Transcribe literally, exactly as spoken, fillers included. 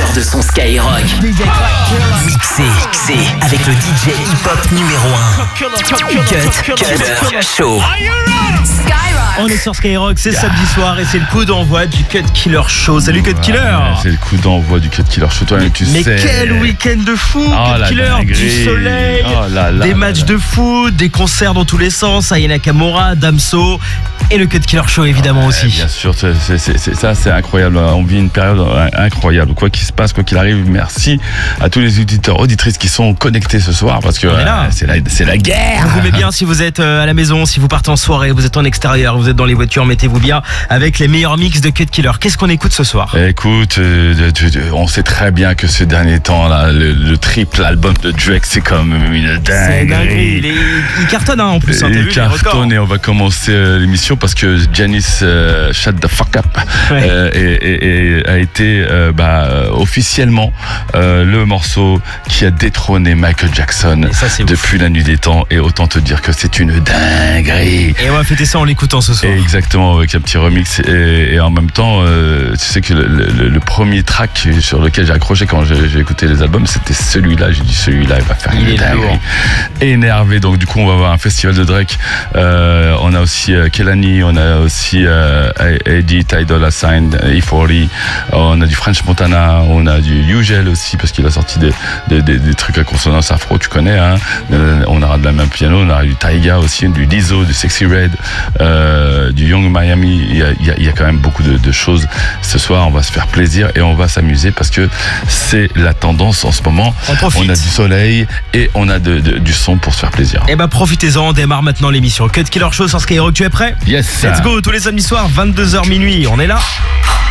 heures de son Skyrock. Mixé, mixé avec le D J hip-hop numéro un. Cut Killer Show. On est sur Skyrock, c'est samedi soir et c'est le coup d'envoi du Cut Killer Show. Salut Cut Killer. Ouais, c'est le coup d'envoi du Cut Killer Show. Toi, tu Mais sais. quel week-end de fou, Oh, Cut Killer, dinguerie. du soleil, Oh là là des là matchs là. de foot, des concerts dans tous les sens, Aya Nakamura, Damso et le Cut Killer Show évidemment Ouais, aussi. bien sûr, c'est, c'est, c'est, c'est- ça c'est incroyable. On vit une période incroyable. Quoi qu'il se passe, quoi qu'il arrive, merci à tous les auditeurs, auditrices qui sont connectés ce soir parce que On est là. euh, c'est, la, c'est la guerre. Vous met bien si vous êtes euh, à la maison, si vous partez en soirée, vous êtes en extérieur, vous êtes dans les voitures, mettez-vous bien avec les meilleurs mix de Cut Killer. Qu'est-ce qu'on écoute ce soir? Écoute, euh, tu- tu- on sait très bien que ces derniers temps, là, le, le triple album de Drake, c'est comme une C'est dinguerie. dinguerie. Il, est- il cartonne hein, en plus, hein, t'as Il vu les records. cartonne et on va commencer euh, l'émission parce que Janice euh, Shut the Fuck Up Ouais. euh, et, et- et a été euh, bah, euh, officiellement euh, le morceau qui a détrôné Michael Jackson Et ça, c'est ouf. depuis la nuit des temps, et autant te dire que c'est une dinguerie. Et on va fêter ça en l'écoutant ce soir. Et exactement, avec un petit remix et, et en même temps euh, tu sais que le, le- le premier track sur lequel j'ai accroché quand j'ai, j'ai écouté les albums, c'était celui-là. J'ai dit celui-là il va faire Il une est dinguerie. lourd. Énervé, donc du coup on va avoir un festival de Drake. Euh, on a aussi euh, Kehlani, on a aussi euh, Eddie, Ty Dolla Sign, E quarante, on a du French Montana, on a du Ugel aussi parce qu'il a sorti des, des, des, des trucs à consonance afro, tu connais hein. Euh, on aura de la même piano, on aura du Tyga aussi, du Lizzo, du Sexy Red, euh, du Young Miami. Il y a, il y a, il y a quand même beaucoup de, de choses ce soir. On va se faire plaisir et on va s'amuser parce que c'est la tendance en ce moment. On profite. On a du soleil et on a de, de, du son pour se faire plaisir. Eh ben profitez-en, on démarre maintenant l'émission Cut Killer Show sur Skyrock. Tu es prêt? Yes. Let's go, tous les samedis soirs, vingt-deux heures minuit, on est là.